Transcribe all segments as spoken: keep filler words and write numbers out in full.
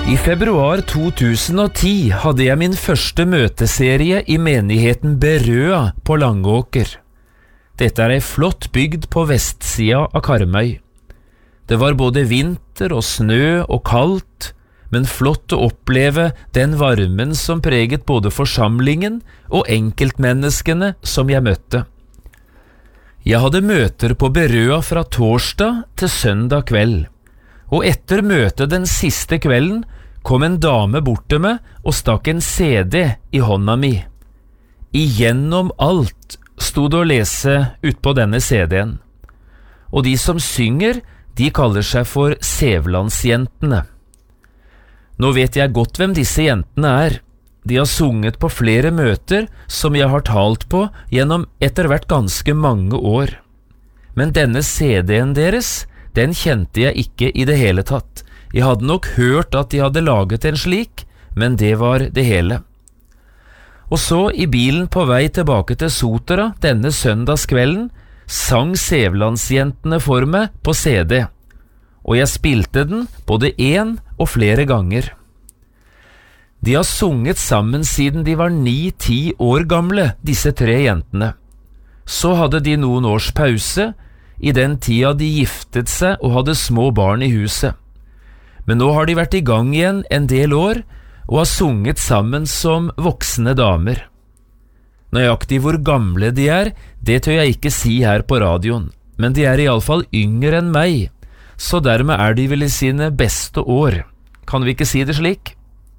I februar to tusen og ti hadde jeg min første møteserie i menigheten Berøa på Langåker. Dette er ei flott bygd på vestsida av Karmøy. Det var både vinter og snø og kaldt, men flott å oppleve den varmen som preget både forsamlingen og enkeltmenneskene som jeg møtte. Jeg hadde møter på Berøa fra torsdag til søndag kveld, og etter møtet den siste kvelden kom en dame bort til meg og stakk en C D i hånda mi. Igjennom alt stod det å lese ut på denne C D-en. Og de som synger, de kaller seg for Sævlandsjentene. Nå vet jeg godt hvem disse jentene er. De har sunget på flere møter som jeg har talt på gjennom etter hvert ganske mange år. Men denne C D-en deres, den kjente jeg ikke i det hele tatt. Jeg hadde nok hørt at de hadde laget en slik, men det var det hele. Og så i bilen på vei tilbake til Sotra denne søndagskvelden sang Sævlandsjentene for meg på C D, og jeg spilte den både en og flere ganger. De har sunget sammen siden de var ni-ti år gamle, disse tre jentene. Så hadde de noen års pause, i den tida de giftet seg og hadde små barn i huset. Men nå har de vært i gang igjen en del år, og har sunget sammen som voksne damer. Nøyaktig hvor gamle de er, det tør jeg ikke si her på radioen, men de er i alle fall yngre enn meg, så dermed er de vel i sine beste år. Kan vi ikke si det slik?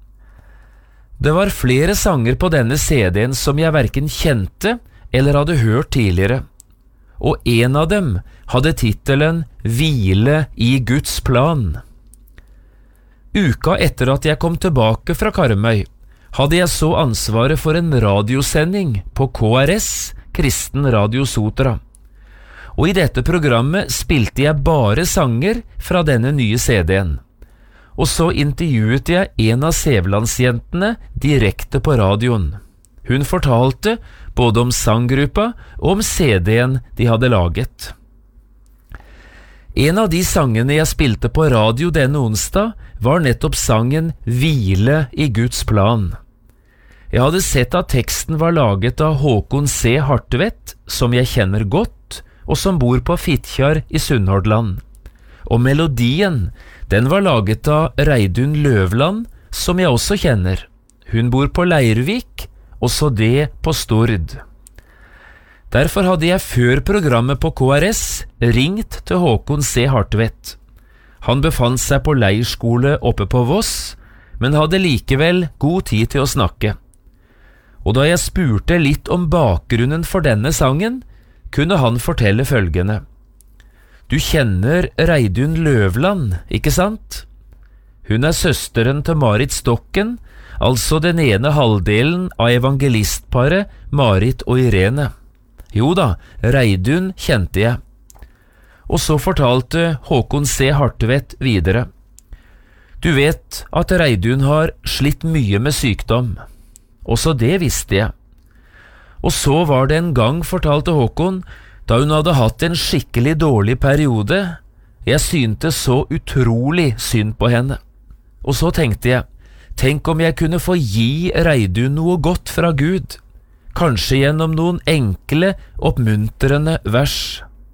Det var flere sanger på denne C D-en som jeg hverken kjente eller hadde hørt tidligere, og en av dem hadde titelen «Hvile i Guds plan». Uka etter at jeg kom tilbake fra Karmøy, hadde jeg så ansvaret for en radiosending på K R S, Kristen Radio Sotra. Og i dette programmet spilte jeg bare sanger fra denne nye C D-en. Og så intervjuet jeg en av Sævlandsjentene direkte på radioen. Hun fortalte både om sanggruppa og om C D-en de hadde laget. En av de sangene jeg spilte på radio denne onsdag var nettopp sangen «Hvile i Guds plan». Jeg hadde sett at teksten var laget av Håkon C. Hartvedt, som jeg kjenner godt, og som bor på Fitjar i Sunnhordland. Og melodien, den var laget av Reidun Løvland, som jeg også kjenner. Hun bor på Leirvik, og så det på Stord. Derfor hadde jeg før programmet på K R S ringt til Håkon C. Hartvedt. Han befant seg på leirskole oppe på Voss, men hadde likevel god tid til å snakke. Og da jeg spurte litt om bakgrunnen for denne sangen, kunne han fortelle følgende. Du kjenner Reidun Løvland, ikke sant? Hun er søsteren til Marit Stokken, altså den ene halvdelen av evangelistparet Marit og Irene. Jo da, Reidun kjente jeg. Og så fortalte Håkon C. Hartvedt videre. Du vet at Reidun har slitt mye med sykdom. Også det visste jeg. Og så var det en gang, fortalte Håkon, da hun hadde hatt en skikkelig dårlig periode. Jeg syntes så utrolig synd på henne. Og så tenkte jeg, tenk om jeg kunne få gi Reidun noe godt fra Gud. Kanskje gjennom noen enkle, oppmuntrende vers.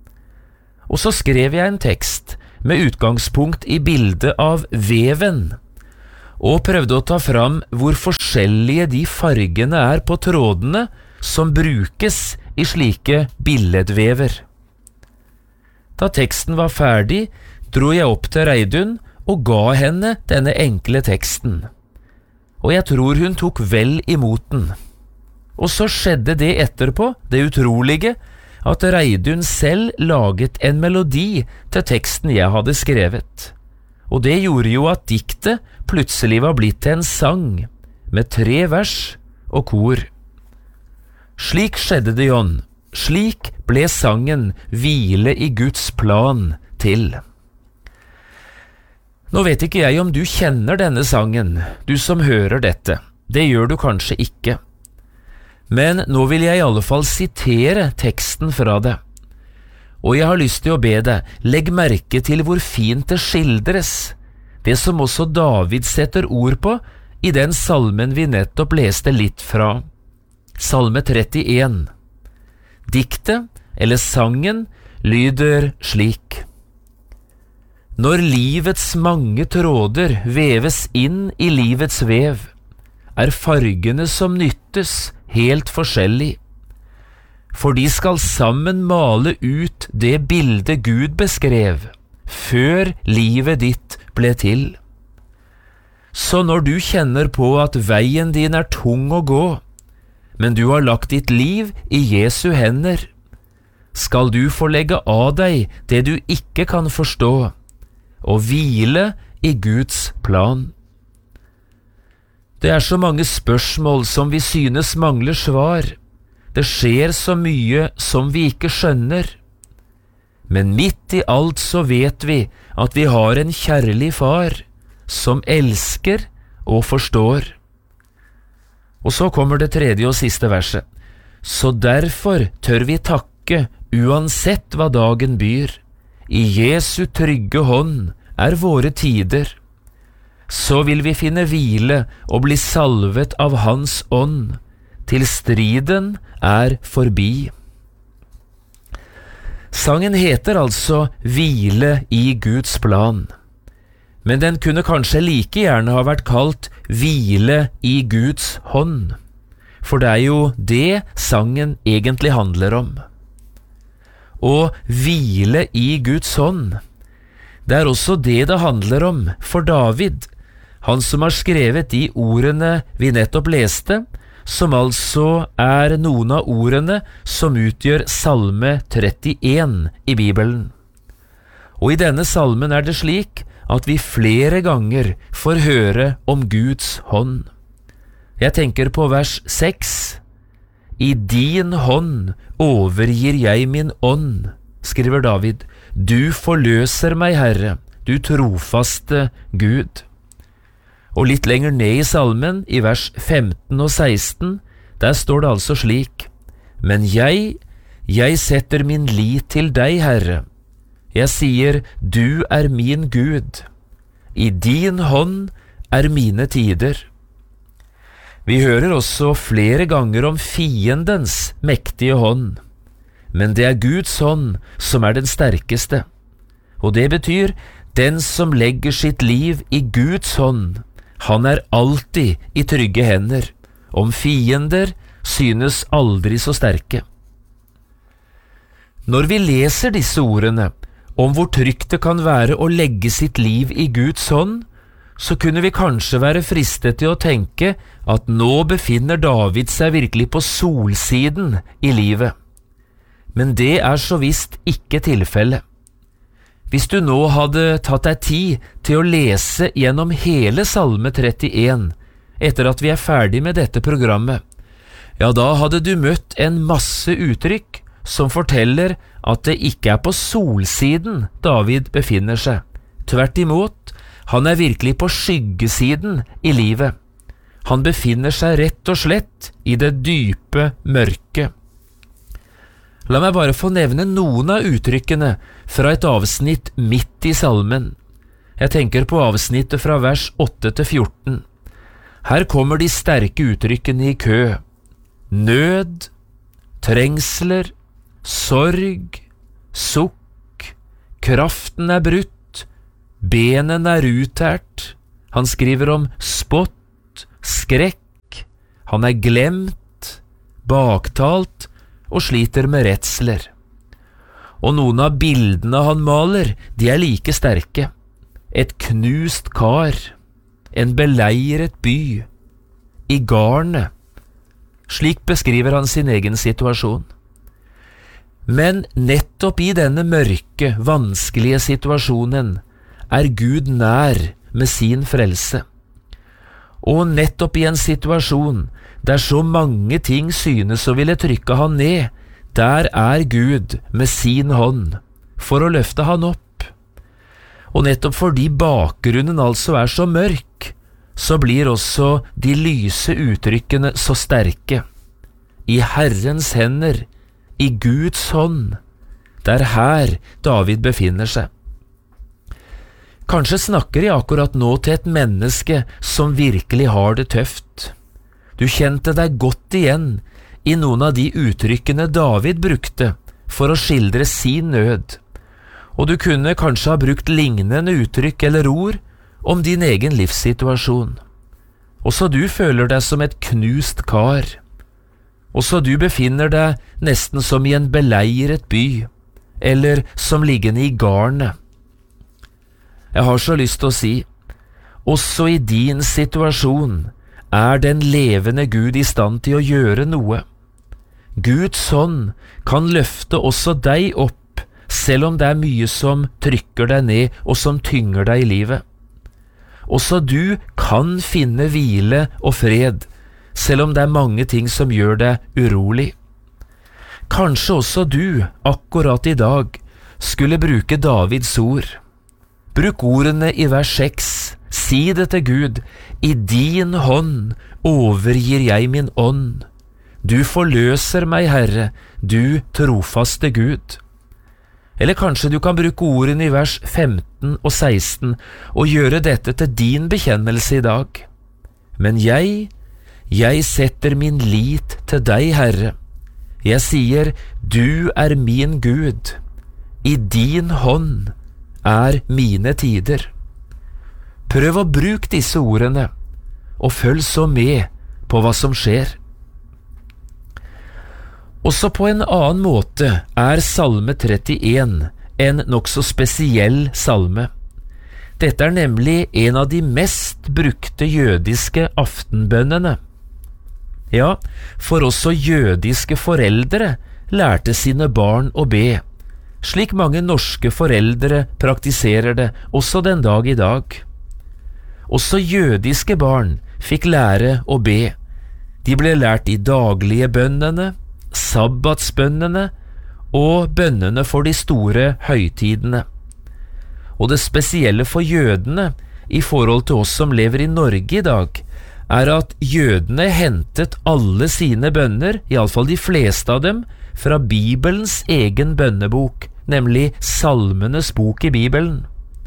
Og så skrev jeg en tekst med utgangspunkt i bildet av veven, og prøvde å ta fram hvor forskjellige de fargene er på trådene som brukes i slike billedvever. Da teksten var ferdig, dro jeg opp til Reidun og ga henne denne enkle teksten. Og jeg tror hun tok vel imot den. Og så skjedde det etterpå, det utrolige, at Reidun selv laget en melodi til teksten jeg hadde skrevet. Og det gjorde jo at diktet plutselig var blitt til en sang, med tre vers og kor. Slik skjedde det, John. Slik ble sangen «Hvile i Guds plan» til. Nå vet ikke jeg om du kjenner denne sangen, du som hører dette. Det gjør du kanskje ikke. Men nå vil jeg i alle fall sitere teksten fra det. Og jeg har lyst til å be deg, legg merke til hvor fint det skildres. det som også David setter ord på i den salmen vi nettopp leste litt fra, salme trettien. Diktet, eller sangen, lyder slik: Når livets mange tråder veves inn i livets vev, er fargene som nyttes helt forskjellig. For de skal sammen male ut det bildet Gud beskrev, før livet ditt ble til. Så når du kjenner på at veien din er tung å gå, men du har lagt ditt liv i Jesu hender, skal du få legge av deg det du ikke kan forstå, og hvile i Guds plan. Det er så mange spørsmål som vi synes mangler svar. Det skjer så mye som vi ikke skjønner. Men midt i alt så vet vi at vi har en kjærlig far, som elsker og forstår. Og så kommer det tredje og siste verset. Så derfor tør vi takke uansett hva dagen byr. I Jesu trygge hånd er våre tider. Så vil vi finne hvile og bli salvet av Hans ånd, til striden er forbi. Sangen heter altså Hvile i Guds plan, men den kunne kanskje like gjerne ha vært kalt Hvile i Guds hånd, for det er jo det sangen egentlig handler om. Å hvile i Guds hånd, det er også det det handler om for David, han som har skrevet de ordene vi nettopp leste, som altså er noen av ordene som utgjør salme trettien i Bibelen. Og i denne salmen er det slik at vi flere ganger får høre om Guds hånd. Jeg tenker på vers seks. I din hånd overgir jeg min ånd, skriver David. Du forløser meg, Herre, du trofaste Gud. Og litt lenger ned i salmen, i vers femten og seksten, der står det altså slik: Men jeg, jeg setter min lit til deg, Herre. Jeg sier, du er min Gud. I din hånd er mine tider. Vi hører også flere ganger om fiendens mektige hånd, men det er Guds hånd som er den sterkeste. Og det betyr, den som legger sitt liv i Guds hånd, han er alltid i trygge hender, om fiender synes aldri så sterke. Når vi leser disse ordene om hvor trygt det kan være å legge sitt liv i Guds hånd, så kunne vi kanskje være fristet til å tenke at nå befinner David seg virkelig på solsiden i livet. Men det er så visst ikke tilfellet. Hvis du nå hadde tatt deg tid til å lese gjennom hele salme trettien, etter at vi er ferdig med dette programmet, ja, da hadde du møtt en masse uttrykk som forteller at det ikke er på solsiden David befinner seg. Tvert imot, han er virkelig på skyggesiden i livet. Han befinner seg rett og slett i det dype mørket. La meg bare få nevne noen av uttrykkene fra et avsnitt midt i salmen. Jeg tenker på avsnittet fra vers åtte til fjorten. Her kommer de sterke uttrykkene i kø. Nød, trengsler, sorg, sukk, kraften er brutt, benen er uttært. Han skriver om spott, skrekk, han er glemt, baktalt, og sliter med redsler. Og noen av bildene han maler, de er like sterke. Et knust kar, en beleiret by, i garnet. Slik beskriver han sin egen situasjon. Men nettopp i denne mørke, vanskelige situasjonen er Gud nær med sin frelse. Og nettopp i en situasjon der så mange ting synes å ville trykke han ned, der er Gud med sin hånd for å løfte han opp. Og nettopp fordi bakgrunnen altså er så mørk, så blir også de lyse uttrykkene så sterke. I Herrens hender, i Guds hånd, det er her David befinner seg. Kanskje snakker jeg akkurat nå til et menneske som virkelig har det tøft. Du kjente deg godt igjen i noen av de uttrykkene David brukte for å skildre sin nød, og du kunne kanskje ha brukt lignende uttrykk eller ord om din egen livssituasjon. Også du føler deg som et knust kar. Også du befinner deg nesten som i en beleiret by, eller som liggende i garnet. Jeg har så lyst til å si, også i din situasjon er den levende Gud i stand til å gjøre noe. Guds hånd kan løfte også deg opp, selv om det er mye som trykker deg ned og som tynger deg i livet. Også du kan finne hvile og fred, selv om det er mange ting som gjør deg urolig. Kanskje også du, akkurat i dag, skulle bruke Davids ord. Bruk ordene i vers seks, si det til Gud, i din hånd overgir jeg min ånd. Du forløser meg, Herre, du trofaste Gud. Eller kanskje du kan bruke ordene i vers femten og seksten og gjøre dette til din bekjennelse i dag. Men jeg, jeg setter min lit til deg, Herre. Jeg sier, du er min Gud. I din hånd er mine tider. Prøv å bruke disse ordene, og følg så med på hva som skjer. Også på en annen måte er Salme trettien en nokså spesiell salme. Dette er nemlig en av de mest brukte jødiske aftenbønnene. Ja, for også jødiske foreldre lærte sine barn å be, slik mange norske foreldre praktiserer det også den dag i dag. Også jødiske barn fikk lære å be. De ble lært de daglige bønnene, sabbatsbønnene og bønnene for de store høytidene. Og det spesielle for jødene i forhold til oss som lever i Norge i dag, er at jødene hentet alle sine bønner, i alle fall de fleste av dem, fra Bibelens egen bønnebok, nemlig Salmenes bok i Bibelen.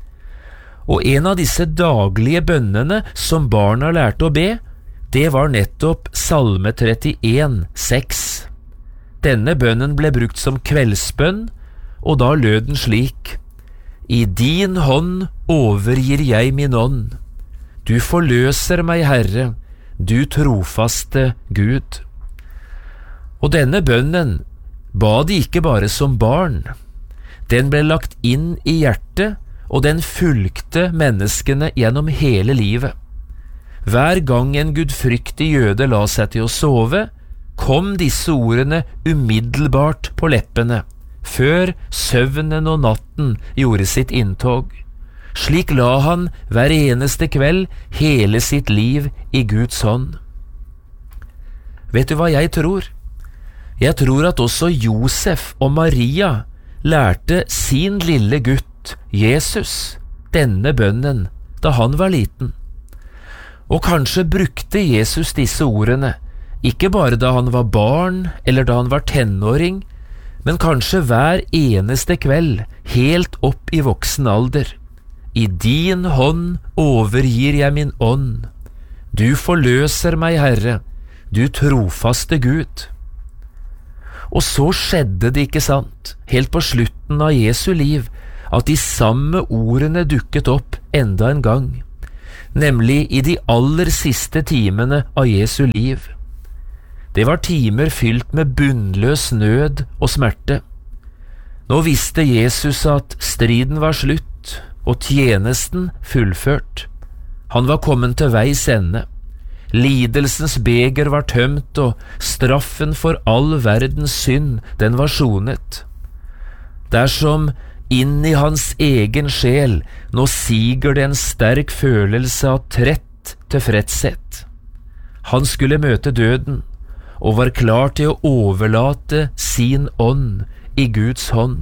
Og en av disse daglige bønnene som barna lærte å be, det var nettopp Salme trettien, seks. Denne bønnen ble brukt som kveldsbønn, og da lød den slik: I din hånd overgir jeg min ånd. Du forløser meg, Herre, du trofaste Gud. Og denne bønnen ba de ikke bare som barn. Den ble lagt inn i hjertet, og den fulgte menneskene gjennom hele livet. Hver gang en gudfryktig jøde la seg til å sove, kom disse ordene umiddelbart på leppene, før søvnen og natten gjorde sitt inntog. Slik la han hver eneste kveld hele sitt liv i Guds hånd. Vet du hva jeg tror? Jeg tror at også Josef og Maria lærte sin lille gutt, Jesus, denne bønnen da han var liten. Og kanskje brukte Jesus disse ordene, ikke bare da han var barn eller da han var tenåring, men kanskje hver eneste kveld, helt opp i voksen alder. I din hånd overgir jeg min ånd. Du forløser meg, Herre, du trofaste Gud. Og så skjedde det, ikke sant, helt på slutten av Jesu liv, at de samme ordene dukket opp enda en gang, nemlig i de aller siste timene av Jesu liv. Det var timer fylt med bunnløs nød og smerte. Nå visste Jesus at striden var slutt, og tjenesten fullført. Han var kommet til veis ende. Lidelsens beger var tømt, og straffen for all verdens synd, den var sonet. Dersom inn i hans egen sjel nå siger det en sterk følelse av trett tilfredshet. Han skulle møte døden, og var klar til å overlate sin ånd i Guds hånd.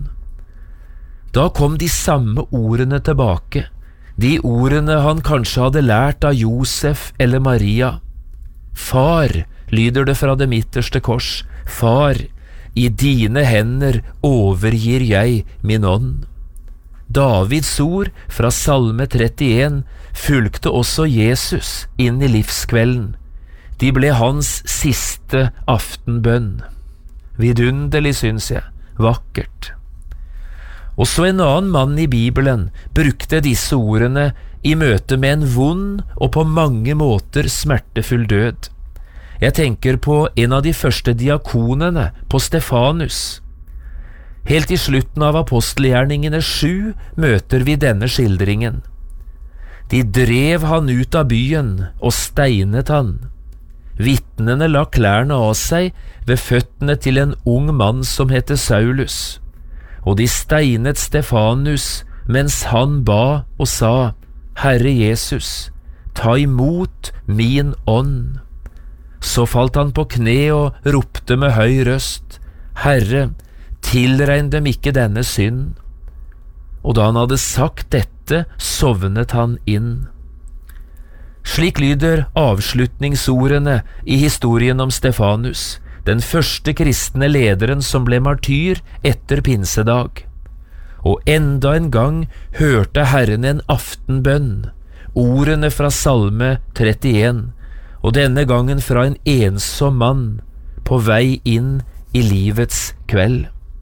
Da kom de samme ordene tilbake, de ordene han kanskje hadde lært av Josef eller Maria. Far, lyder det fra det midterste kors, far, i dine hender overgir jeg min ånd. Davids ord fra Salme trettien fulgte også Jesus inn i livskvelden. De ble hans siste aftenbønn. Vidunderlig, synes jeg. Vakkert. Også en annen mann i Bibelen brukte disse ordene i møte med en vond og på mange måter smertefull død. Jeg tenker på en av de første diakonene, på Stefanus. Helt i slutten av apostelgjerningene sju møter vi denne skildringen. De drev han ut av byen og steinet han. Vitnene la klærne av seg ved føttene til en ung mann som heter Saulus, og de steinet Stefanus mens han ba og sa, Herre Jesus, ta imot min ånd. Så falt han på kne og ropte med høy røst, Herre, tilregn dem ikke denne synd. Og da han hadde sagt dette, sovnet han inn. Slik lyder avslutningsordene i historien om Stefanus, den første kristne lederen som ble martyr etter pinsedag. Og enda en gang hørte Herren en aftenbønn, ordene fra Salme trettien, og denne gangen fra en ensom mann på vei inn i livets kveld.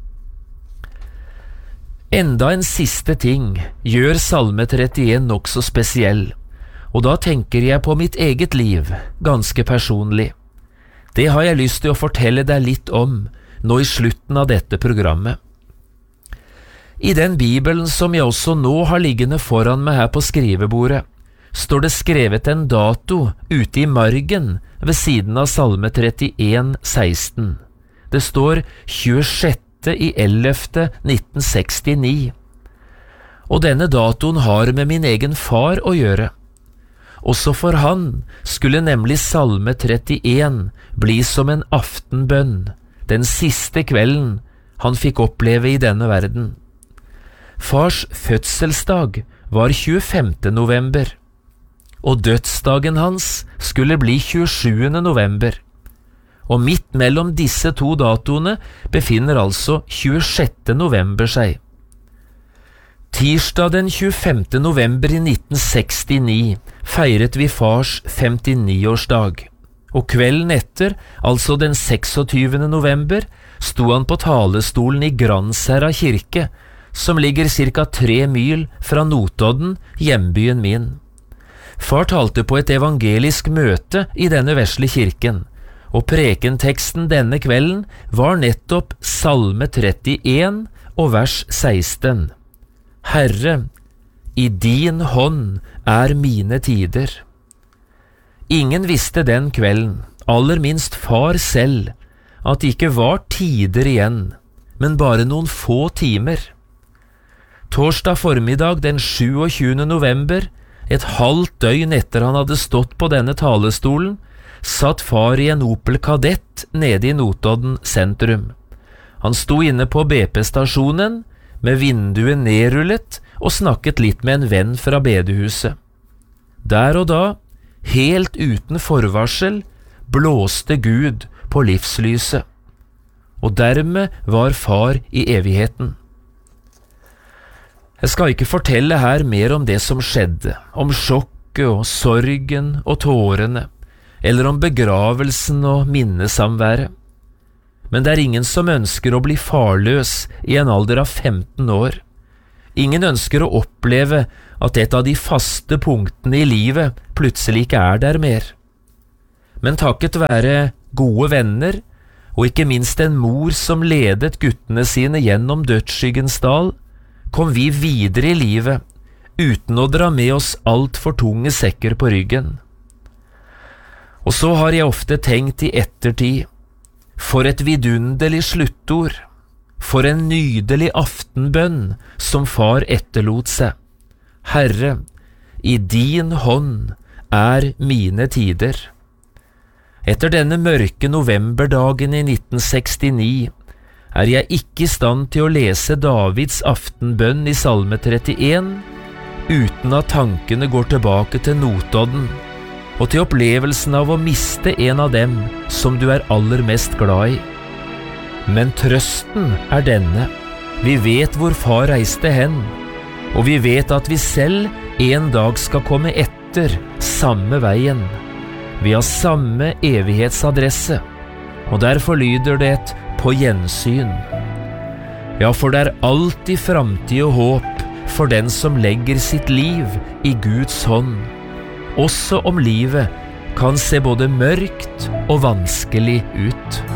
Enda en siste ting gjør Salme trettien nok så spesiell, og da tenker jeg på mitt eget liv, ganske personlig. Det har jeg lyst til å fortelle deg litt om nå i slutten av dette programmet. I den Bibelen som jeg også nå har liggende foran meg her på skrivebordet, står det skrevet en dato ute i margen ved siden av Salme trettien seksten. Det står tjuesjette i ellevte nitten sekstini. Og denne datoen har med min egen far å gjøre. Også for han skulle nemlig Salme trettien bli som en aftenbønn, den siste kvelden han fikk oppleve i denne verden. Fars fødselsdag var tjuefemte november, og dødsdagen hans skulle bli tjuesjuende november. Og midt mellom disse to datoene befinner altså tjuesjette november seg. Tirsdag den tjuefemte november i nitten sekstini feiret vi fars femtini-årsdag, og kvelden etter, altså den seksogtyvende november, sto han på talestolen i Gransherra kirke, som ligger cirka tre mil fra Notodden, hjembyen min. Far talte på et evangelisk møte i denne vesle kirken, og prekenteksten denne kvelden var nettopp Salme trettien og vers seksten. Herre, i din hånd er mine tider. Ingen visste den kvelden, aller minst far selv, at det ikke var tider igjen, men bare noen få timer. Torsdag formiddag den sjuogtjuende november, et halvt døgn etter han hadde stått på denne talestolen, satt far i en Opel Kadett nede i Notodden sentrum. Han sto inne på B P-stasjonen med vinduet nedrullet og snakket litt med en venn fra bedehuset. Der og da, helt uten forvarsel, blåste Gud på livslyset, og dermed var far i evigheten. Jeg skal ikke fortelle her mer om det som skjedde, om sjokket og sorgen og tårene, eller om begravelsen og minnesamværet. Men det er ingen som ønsker å bli farløs i en alder av femten år. Ingen ønsker å oppleve at et av de faste punktene i livet plutselig ikke er der mer. Men takket være gode venner, og ikke minst en mor som ledet guttene sine gjennom dødsskyggens dal, kom vi videre i livet, uten å dra med oss alt for tunge sekker på ryggen. Og så har jeg ofte tenkt i ettertid, for et vidunderlig sluttord, for en nydelig aftenbønn som far etterlot seg. Herre, i din hånd er mine tider. Etter denne mørke novemberdagen i nitten sekstini er jeg ikke i stand til å lese Davids aftenbønn i Salme trettien uten at tankene går tilbake til Notodden og til opplevelsen av å miste en av dem som du er aller mest glad i. Men trøsten er denne: vi vet hvor far reiste hen. og vi vet at vi selv en dag skal komme etter samme veien. Vi har samme evighetsadresse, og derfor lyder det et på gjensyn. Ja, for det er alltid framtid og håp for den som legger sitt liv i Guds hånd, også om livet kan se både mørkt og vanskelig ut.